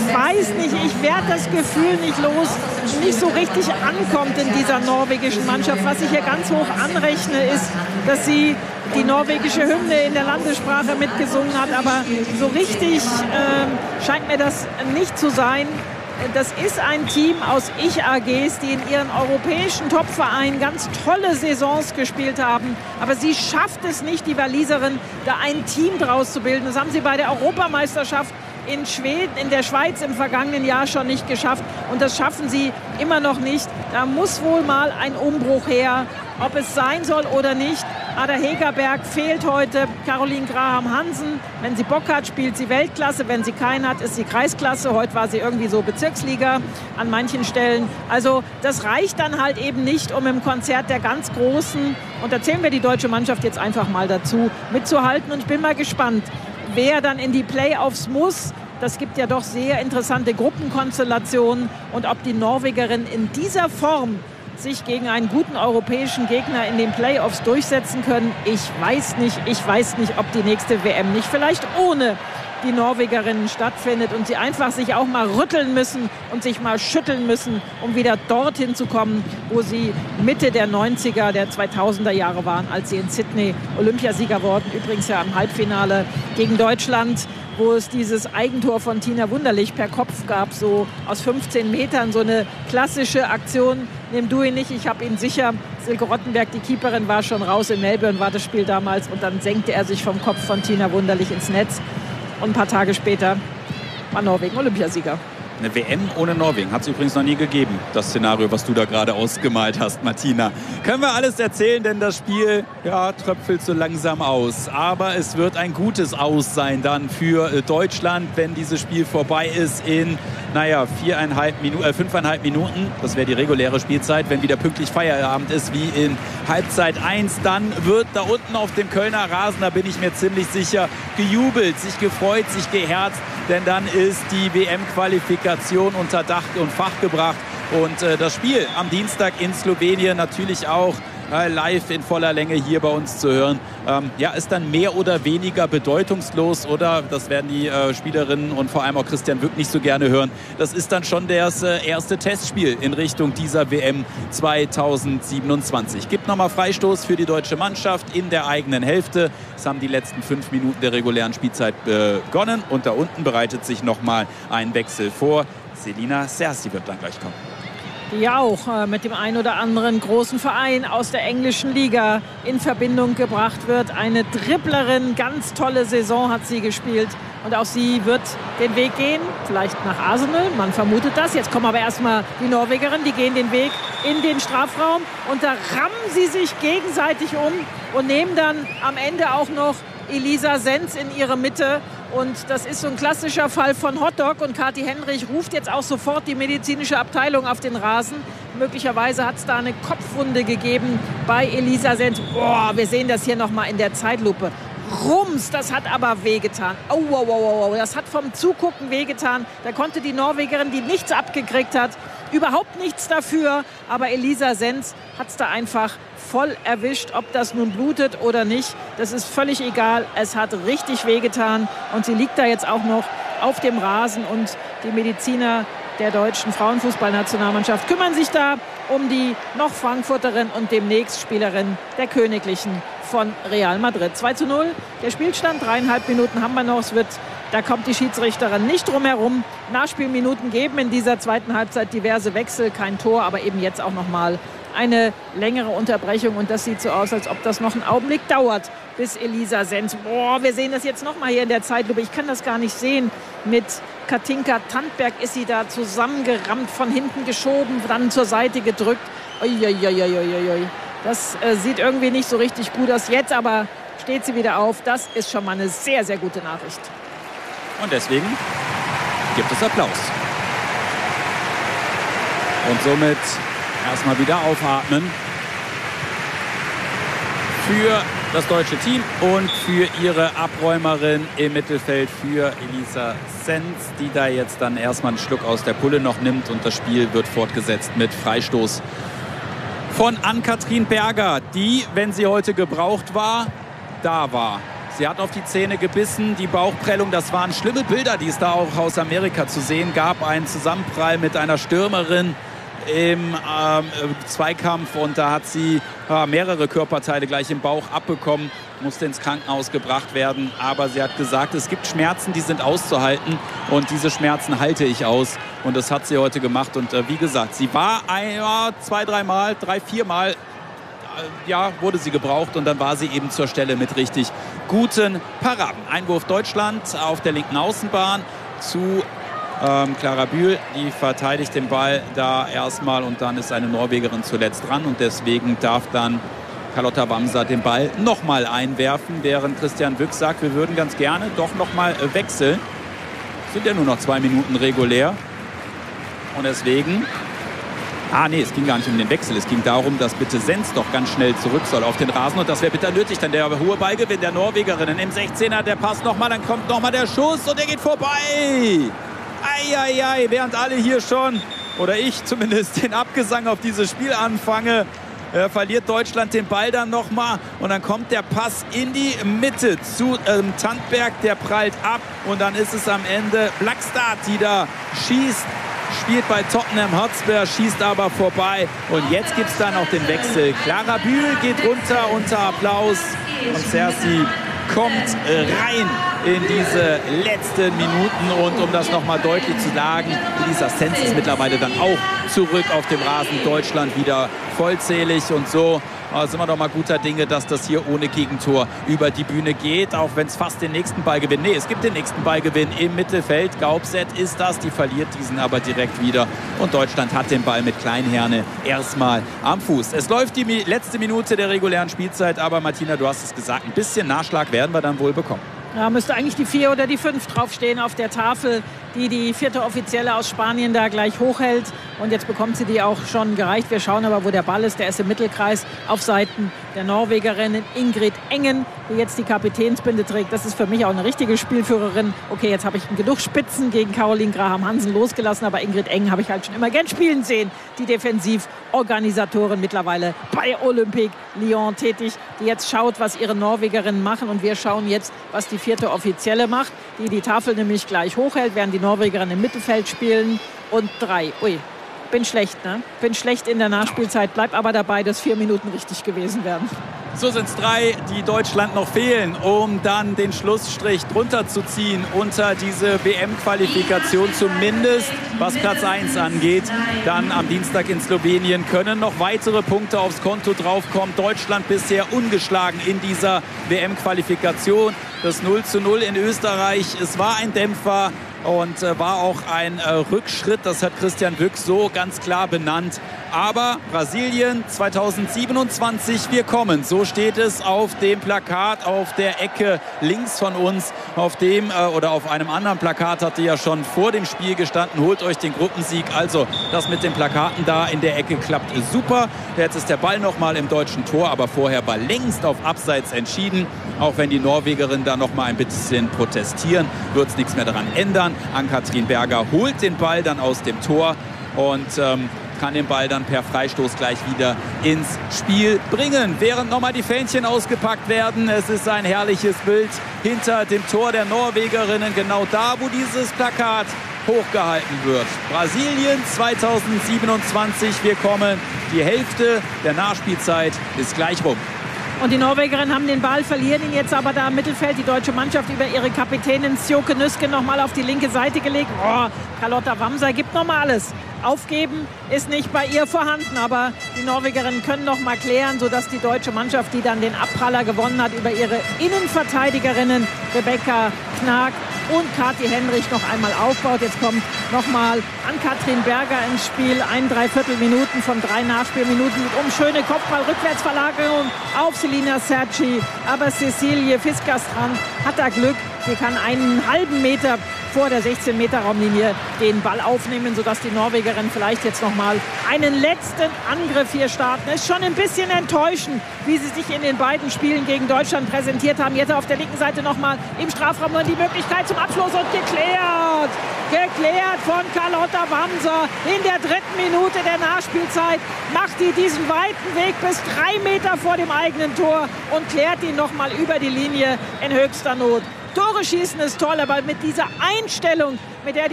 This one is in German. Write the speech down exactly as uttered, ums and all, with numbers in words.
weiß nicht, ich werde das Gefühl nicht los, nicht so richtig ankommt in dieser norwegischen Mannschaft. Was ich hier ganz hoch anrechne, ist, dass sie die norwegische Hymne in der Landessprache mitgesungen hat. Aber so richtig äh, scheint mir das nicht zu sein. Das ist ein Team aus Ich-A Gs, die in ihren europäischen Topvereinen ganz tolle Saisons gespielt haben. Aber sie schafft es nicht, die Waliserin, da ein Team draus zu bilden. Das haben sie bei der Europameisterschaft in Schweden, in der Schweiz im vergangenen Jahr schon nicht geschafft. Und das schaffen sie immer noch nicht. Da muss wohl mal ein Umbruch her, ob es sein soll oder nicht. Ada Hegerberg fehlt heute, Caroline Graham-Hansen. Wenn sie Bock hat, spielt sie Weltklasse. Wenn sie keinen hat, ist sie Kreisklasse. Heute war sie irgendwie so Bezirksliga an manchen Stellen. Also das reicht dann halt eben nicht, um im Konzert der ganz Großen, und da zählen wir die deutsche Mannschaft jetzt einfach mal dazu, mitzuhalten. Und ich bin mal gespannt, wer dann in die Playoffs muss. Das gibt ja doch sehr interessante Gruppenkonstellationen. Und ob die Norwegerinnen in dieser Form sich gegen einen guten europäischen Gegner in den Playoffs durchsetzen können, ich weiß nicht. Ich weiß nicht, ob die nächste W M nicht vielleicht ohne die Norwegerinnen stattfindet und sie einfach sich auch mal rütteln müssen und sich mal schütteln müssen, um wieder dorthin zu kommen, wo sie Mitte der neunziger, der zweitausender Jahre waren, als sie in Sydney Olympiasieger wurden. Übrigens ja im Halbfinale gegen Deutschland, wo es dieses Eigentor von Tina Wunderlich per Kopf gab, so aus fünfzehn Metern, so eine klassische Aktion. Nimm du ihn nicht, ich habe ihn sicher. Silke Rottenberg, die Keeperin, war schon raus. In Melbourne war das Spiel damals und dann senkte er sich vom Kopf von Tina Wunderlich ins Netz. Und ein paar Tage später war Norwegen Olympiasieger. Eine W M ohne Norwegen hat es übrigens noch nie gegeben. Das Szenario, was du da gerade ausgemalt hast, Martina. Können wir alles erzählen, denn das Spiel ja, tröpfelt so langsam aus. Aber es wird ein gutes Aus sein dann für Deutschland, wenn dieses Spiel vorbei ist in, naja, viereinhalb Minuten, äh, fünfeinhalb Minuten. Das wäre die reguläre Spielzeit. Wenn wieder pünktlich Feierabend ist, wie in Halbzeit eins, dann wird da unten auf dem Kölner Rasen, da bin ich mir ziemlich sicher, gejubelt, sich gefreut, sich geherzt. Denn dann ist die W M-Qualifikation unter Dach und Fach gebracht. Und äh, das Spiel am Dienstag in Slowenien natürlich auch äh, live in voller Länge hier bei uns zu hören. Ähm, ja, ist dann mehr oder weniger bedeutungslos, oder? Das werden die äh, Spielerinnen und vor allem auch Christian Wück nicht so gerne hören. Das ist dann schon das äh, erste Testspiel in Richtung dieser W M zweitausendsiebenundzwanzig. Gibt nochmal Freistoß für die deutsche Mannschaft in der eigenen Hälfte. Es haben die letzten fünf Minuten der regulären Spielzeit begonnen und da unten bereitet sich nochmal ein Wechsel vor. Selina Sersi wird dann gleich kommen. Die auch äh, mit dem einen oder anderen großen Verein aus der englischen Liga in Verbindung gebracht wird. Eine Dribblerin, ganz tolle Saison hat sie gespielt. Und auch sie wird den Weg gehen, vielleicht nach Arsenal, man vermutet das. Jetzt kommen aber erstmal die Norwegerinnen, die gehen den Weg in den Strafraum. Und da rammen sie sich gegenseitig um und nehmen dann am Ende auch noch Elisa Senz in ihre Mitte. Und das ist so ein klassischer Fall von Hotdog. Und Kathi Henrich ruft jetzt auch sofort die medizinische Abteilung auf den Rasen. Möglicherweise hat es da eine Kopfwunde gegeben bei Elisa Senz. Boah, wir sehen das hier nochmal in der Zeitlupe. Rums, das hat aber wehgetan. Oh, oh, oh, oh, das hat vom Zugucken wehgetan. Da konnte die Norwegerin, die nichts abgekriegt hat, überhaupt nichts dafür. Aber Elisa Senz hat es da einfach voll erwischt. Ob das nun blutet oder nicht, das ist völlig egal. Es hat richtig wehgetan. Und sie liegt da jetzt auch noch auf dem Rasen. Und die Mediziner der deutschen Frauenfußballnationalmannschaft kümmern sich da um die noch Frankfurterin und demnächst Spielerin der Königlichen von Real Madrid. zwei zu null, der Spielstand, dreieinhalb Minuten haben wir noch. Es wird, da kommt die Schiedsrichterin nicht drum herum. Nachspielminuten geben in dieser zweiten Halbzeit diverse Wechsel, kein Tor, aber eben jetzt auch noch mal eine längere Unterbrechung. Und das sieht so aus, als ob das noch einen Augenblick dauert, bis Elisa Senz. Boah, wir sehen das jetzt noch mal hier in der Zeitlupe. Ich kann das gar nicht sehen. Mit Katinka Tandberg ist sie da zusammengerammt, von hinten geschoben, dann zur Seite gedrückt. Uiuiuiuiui. Das äh, sieht irgendwie nicht so richtig gut aus. Jetzt aber steht sie wieder auf. Das ist schon mal eine sehr, sehr gute Nachricht. Und deswegen gibt es Applaus. Und somit erstmal wieder aufatmen für das deutsche Team und für ihre Abräumerin im Mittelfeld, für Elisa Senz, die da jetzt dann erstmal einen Schluck aus der Pulle noch nimmt. Und das Spiel wird fortgesetzt mit Freistoß von Ann-Kathrin Berger, die, wenn sie heute gebraucht war, da war. Sie hat auf die Zähne gebissen, die Bauchprellung, das waren schlimme Bilder, die es da auch aus Amerika zu sehen gab. Ein Zusammenprall mit einer Stürmerin im ähm, Zweikampf und da hat sie äh, mehrere Körperteile gleich im Bauch abbekommen, musste ins Krankenhaus gebracht werden. Aber sie hat gesagt, es gibt Schmerzen, die sind auszuhalten und diese Schmerzen halte ich aus. Und das hat sie heute gemacht. Und äh, wie gesagt, sie war ein, ja, zwei, dreimal, drei, viermal ja, wurde sie gebraucht und dann war sie eben zur Stelle mit richtig guten Paraden. Einwurf Deutschland auf der linken Außenbahn zu ähm, Clara Bühl. Die verteidigt den Ball da erstmal und dann ist eine Norwegerin zuletzt dran und deswegen darf dann Carlotta Vamsa den Ball nochmal einwerfen, während Christian Wüchs sagt, wir würden ganz gerne doch nochmal wechseln. Sind ja nur noch zwei Minuten regulär und deswegen... Ah, nee, es ging gar nicht um den Wechsel. Es ging darum, dass bitte Sens doch ganz schnell zurück soll auf den Rasen. Und das wäre bitter nötig. Dann der hohe Ballgewinn der Norwegerinnen im sechzehner. Der Pass nochmal, dann kommt nochmal der Schuss und der geht vorbei. Eieiei, während alle hier schon, oder ich zumindest, den Abgesang auf dieses Spiel anfange, äh, verliert Deutschland den Ball dann nochmal. Und dann kommt der Pass in die Mitte zu ähm, Tandberg. Der prallt ab. Und dann ist es am Ende Blackstad, die da schießt. Spielt bei Tottenham Hotspur, schießt aber vorbei. Und jetzt gibt es dann auch den Wechsel. Clara Bühl geht runter unter Applaus. Und Cersei kommt rein in diese letzten Minuten. Und um das nochmal deutlich zu sagen, Elisa Sens ist mittlerweile dann auch zurück auf dem Rasen. Deutschland wieder vollzählig und so. Aber sind wir doch mal guter Dinge, dass das hier ohne Gegentor über die Bühne geht. Auch wenn es fast den nächsten Ballgewinn... Nee, es gibt den nächsten Ballgewinn im Mittelfeld. Gaupset ist das. Die verliert diesen aber direkt wieder. Und Deutschland hat den Ball mit Kleinherne erstmal am Fuß. Es läuft die letzte Minute der regulären Spielzeit. Aber Martina, du hast es gesagt, ein bisschen Nachschlag werden wir dann wohl bekommen. Ja, müsste eigentlich die vier oder die fünf draufstehen auf der Tafel, die die vierte Offizielle aus Spanien da gleich hochhält. Und jetzt bekommt sie die auch schon gereicht. Wir schauen aber, wo der Ball ist. Der ist im Mittelkreis auf Seiten der Norwegerin Ingrid Engen, die jetzt die Kapitänsbinde trägt. Das ist für mich auch eine richtige Spielführerin. Okay, jetzt habe ich genug Spitzen gegen Caroline Graham-Hansen losgelassen, aber Ingrid Engen habe ich halt schon immer gern spielen sehen. Die Defensivorganisatorin mittlerweile bei Olympique Lyon tätig, die jetzt schaut, was ihre Norwegerinnen machen. Und wir schauen jetzt, was die vierte Offizielle macht, die die Tafel nämlich gleich hochhält, während die Norwegerinnen im Mittelfeld spielen. Und drei. Ui, bin schlecht, ne? Bin schlecht in der Nachspielzeit. Bleib aber dabei, dass vier Minuten richtig gewesen wären. So sind es drei, die Deutschland noch fehlen, um dann den Schlussstrich drunter zu ziehen unter diese W M-Qualifikation, zumindest was Platz eins angeht. Dann am Dienstag in Slowenien können noch weitere Punkte aufs Konto draufkommen. Deutschland bisher ungeschlagen in dieser W M-Qualifikation. Das null zu null in Österreich, es war ein Dämpfer. Und äh, war auch ein äh, Rückschritt, das hat Christian Wüchs so ganz klar benannt. Aber Brasilien zweitausendsiebenundzwanzig, wir kommen. So steht es auf dem Plakat auf der Ecke links von uns. Auf dem äh, oder auf einem anderen Plakat hatte ja schon vor dem Spiel gestanden, holt euch den Gruppensieg. Also das mit den Plakaten da in der Ecke klappt super. Jetzt ist der Ball nochmal im deutschen Tor, aber vorher war längst auf Abseits entschieden. Auch wenn die Norwegerinnen da noch mal ein bisschen protestieren, wird es nichts mehr daran ändern. Ann-Kathrin Berger holt den Ball dann aus dem Tor und ähm, kann den Ball dann per Freistoß gleich wieder ins Spiel bringen. Während nochmal die Fähnchen ausgepackt werden. Es ist ein herrliches Bild hinter dem Tor der Norwegerinnen. Genau da, wo dieses Plakat hochgehalten wird. Brasilien zweitausendsiebenundzwanzig, wir kommen. Die Hälfte der Nachspielzeit ist gleich rum. Und die Norwegerinnen haben den Ball, verlieren ihn jetzt aber da im Mittelfeld. Die deutsche Mannschaft über ihre Kapitänin Sjoke Nüske noch mal auf die linke Seite gelegt. Oh, Carlotta Vamsa gibt noch mal alles. Aufgeben ist nicht bei ihr vorhanden, aber die Norwegerinnen können noch mal klären, sodass die deutsche Mannschaft, die dann den Abpraller gewonnen hat, über ihre Innenverteidigerinnen Rebecca Knag und Kathi Henrich noch einmal aufbaut. Jetzt kommt noch mal Ann-Kathrin Berger ins Spiel. Ein Dreiviertel Minuten von drei Nachspielminuten mit um schöne Kopfball-Rückwärtsverlagerung auf Selina Serci. Aber Cecilie Fiskastran hat da Glück. Sie kann einen halben Meter vor der sechzehn Meter Raumlinie den Ball aufnehmen, sodass die Norwegerinnen vielleicht jetzt noch mal einen letzten Angriff hier starten. Ist schon ein bisschen enttäuschend, wie sie sich in den beiden Spielen gegen Deutschland präsentiert haben. Jetzt auf der linken Seite noch mal im Strafraum die Möglichkeit zum Abschluss und geklärt. geklärt von Carlotta Wamser. In der dritten Minute der Nachspielzeit macht die diesen weiten Weg bis drei Meter vor dem eigenen Tor und klärt ihn noch mal über die Linie in höchster Not. Tore schießen ist toll, aber mit dieser Einstellung, mit der die